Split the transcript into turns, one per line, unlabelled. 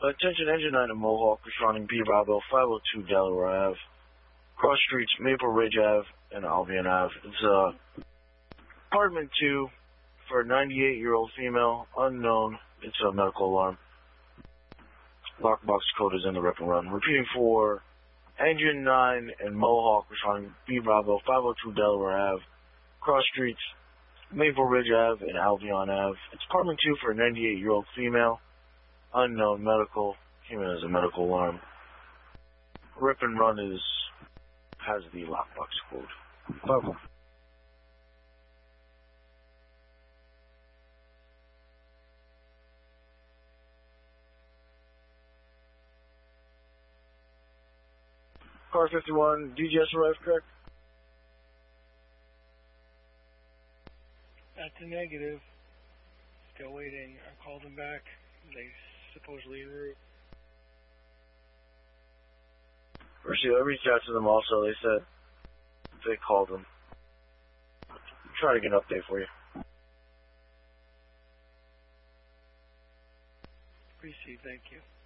Attention Engine 9 at Mohawk, responding B Bravo, 502 Delaware Ave, cross streets Maple Ridge Ave and Albion Ave. It's apartment 2 for a 98-year-old female, unknown. It's a medical alarm. Lockbox code is in the rip and run. Repeating for Engine 9 and Mohawk, responding B Bravo, 502 Delaware Ave, cross streets Maple Ridge Ave and Albion Ave. It's apartment 2 for a 98-year-old female, unknown, medical. Came in as a medical alarm. Rip and run has the lockbox code. Bye-bye. Car 51, DGS arrived, correct?
That's a negative. Still waiting. I called them back. They supposedly en route.
I reached out to them also. They said they called them. I'm trying to get an update for you.
Received, thank you.